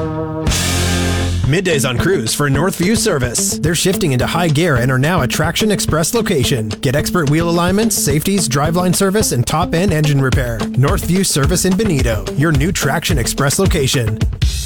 Middays on Cruise for Northview Service. They're shifting into high gear and are now a Traction Express location. Get expert wheel alignments, safeties, driveline service, and top-end engine repair. Northview Service in Benito, your new Traction Express location.